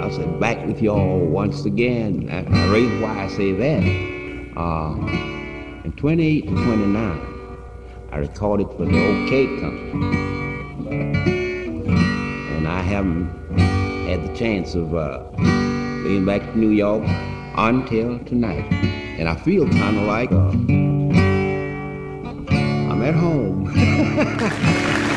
I said, back with y'all once again. The reason why I say that, in 28 and 29, I recorded for the OK Company. And I haven't had the chance of being back to New York until tonight. And I feel kind of like I'm at home.